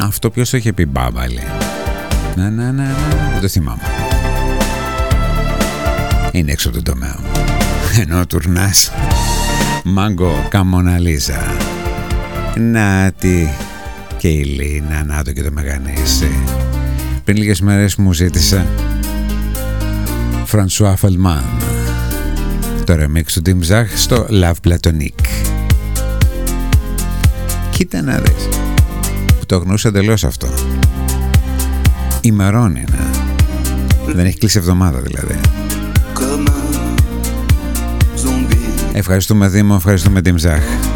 Αυτό ποιος το είχε πει, Μπάμπαλη? Δεν το θυμάμαι. Είναι έξω από τον τομέα μου. Ενώ ο Τουρνάς, Μάγκο Καμοναλίζα. Νάτι και η Λίνα, να το και το Μεγανήσι. Πριν λίγες μέρες μου ζήτησα Φρανσουά Φελμάν, το remix του Tim Zach στο Love Platonique. Κοίτα να δεις, που το γνώρισα εντελώς αυτό. Ημερώνει, να. Δεν έχει κλείσει εβδομάδα δηλαδή. Ευχαριστούμε Δήμο, ευχαριστούμε Tim Zach.